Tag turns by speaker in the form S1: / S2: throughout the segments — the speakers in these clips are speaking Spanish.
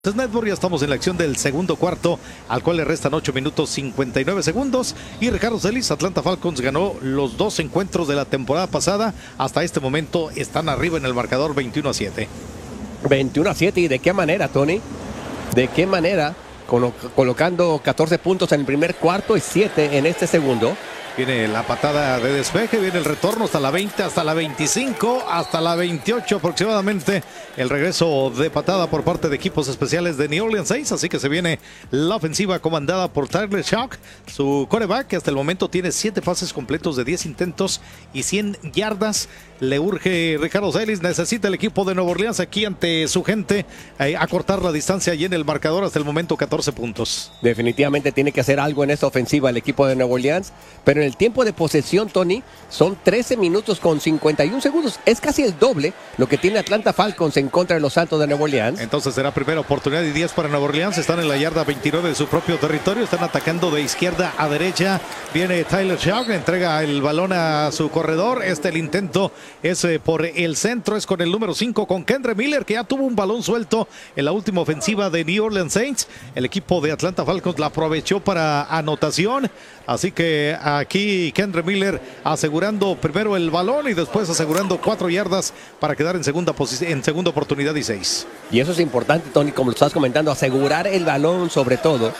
S1: Network, ya estamos en la acción del segundo cuarto, al cual le restan 8 minutos 59 segundos. Y Ricardo Celis, Atlanta Falcons ganó los dos encuentros de la temporada pasada. Hasta este momento están arriba en el marcador 21-7.
S2: 21-7, ¿y de qué manera, Tony? ¿De qué manera? Colocando 14 puntos en el primer cuarto y 7 en este segundo.
S1: Viene la patada de despeje, viene el retorno hasta la 20, hasta la 25, hasta la 28 aproximadamente. El regreso de patada por parte de equipos especiales de New Orleans Saints. Así que se viene la ofensiva comandada por Tyler Shough, su quarterback, que hasta el momento tiene 7 pases completos de 10 intentos y 100 yardas. Le urge Ricardo Celis, necesita el equipo de Nueva Orleans aquí ante su gente acortar la distancia y en el marcador hasta el momento 14 puntos.
S2: Definitivamente tiene que hacer algo en esta ofensiva el equipo de Nueva Orleans, pero en el tiempo de posesión, Tony, son 13 minutos con 51 segundos. Es casi el doble lo que tiene Atlanta Falcons en contra de los Santos de Nueva Orleans.
S1: Entonces será primera oportunidad y 10 para Nueva Orleans. Están en la yarda 29 de su propio territorio. Están atacando de izquierda a derecha. Viene Tyler Shough, entrega el balón a su corredor. El intento es por el centro, es con el número 5, con Kendre Miller, que ya tuvo un balón suelto en la última ofensiva de New Orleans Saints. El equipo de Atlanta Falcons la aprovechó para anotación. Así que aquí Kendre Miller asegurando primero el balón y después asegurando 4 yardas para quedar en segunda oportunidad y 6.
S2: Y eso es importante, Tony, como lo estás comentando, asegurar el balón sobre todo.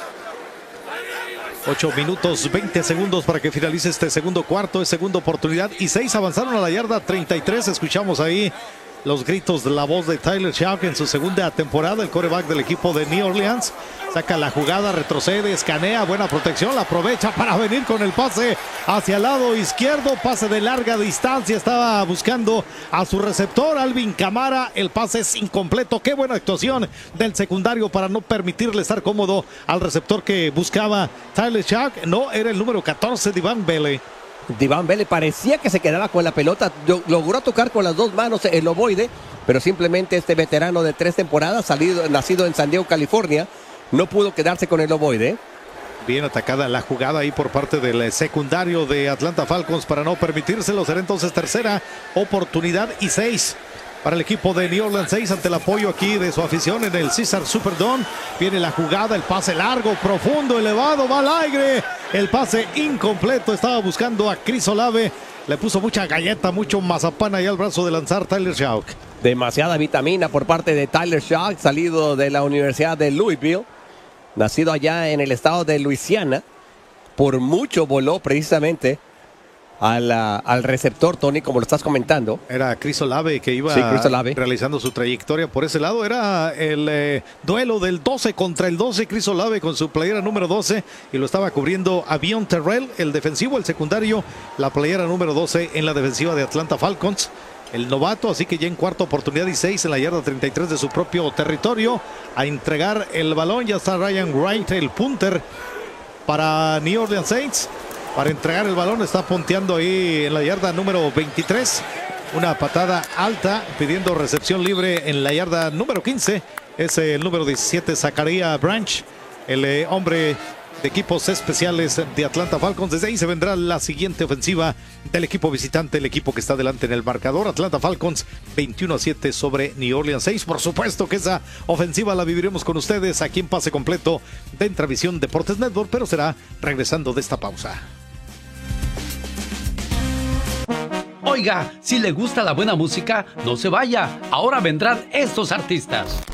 S1: 8 minutos 20 segundos para que finalice este segundo cuarto, es segunda oportunidad y 6. Avanzaron a la yarda 33. Escuchamos ahí los gritos de la voz de Tyler Shough en su segunda temporada, el quarterback del equipo de New Orleans. Saca la jugada, retrocede, escanea, buena protección, la aprovecha para venir con el pase hacia el lado izquierdo, pase de larga distancia, estaba buscando a su receptor, Alvin Kamara, el pase es incompleto. Qué buena actuación del secundario para no permitirle estar cómodo al receptor que buscaba Tyler Shough. No, era el número 14, Devon Bailey.
S2: Devon Bailey parecía que se quedaba con la pelota, logró tocar con las dos manos el ovoide, pero simplemente este veterano de 3 temporadas, nacido en San Diego, California, no pudo quedarse con el ovoide.
S1: Bien atacada la jugada ahí por parte del secundario de Atlanta Falcons para no permitírselo. Será entonces tercera oportunidad y 6 para el equipo de New Orleans Saints ante el apoyo aquí de su afición en el Caesars Superdome. Viene la jugada, el pase largo, profundo, elevado, va al aire. El pase incompleto, estaba buscando a Chris Olave. Le puso mucha galleta, mucho mazapán ahí al brazo de lanzar Tyler Shough.
S2: Demasiada vitamina por parte de Tyler Shough, salido de la Universidad de Louisville, nacido allá en el estado de Luisiana. Por mucho voló precisamente al receptor, Tony, como lo estás comentando.
S1: Era Chris Olave que iba realizando su trayectoria por ese lado. Era el duelo del 12 contra el 12. Chris Olave con su playera número 12 y lo estaba cubriendo Avion Terrell, el defensivo, el secundario, la playera número 12 en la defensiva de Atlanta Falcons. El novato, así que ya en cuarta oportunidad y 6 en la yarda 33 de su propio territorio. A entregar el balón, ya está Ryan Wright, el punter para New Orleans Saints. Para entregar el balón, está punteando ahí en la yarda número 23. Una patada alta, pidiendo recepción libre en la yarda número 15. Es el número 17, Zachariah Branch, el hombre de equipos especiales de Atlanta Falcons. Desde ahí se vendrá la siguiente ofensiva del equipo visitante, el equipo que está delante en el marcador. Atlanta Falcons 21-7 sobre New Orleans Saints. Por supuesto que esa ofensiva la viviremos con ustedes aquí en Pase Completo de Intravisión Deportes Network, pero será regresando de esta pausa.
S3: Oiga, si le gusta la buena música, no se vaya. Ahora vendrán estos artistas.